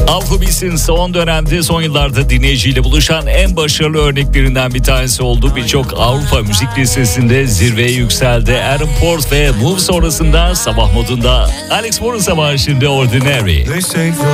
Afrobeats'in son dönemde, son yıllarda dinleyiciyle buluşan en başarılı örneklerinden bir tanesi oldu. Birçok Avrupa müzik listesinde zirveye yükseldi. Adam Port ve Move sonrasında sabah modunda Alex Morris var şimdi Ordinary.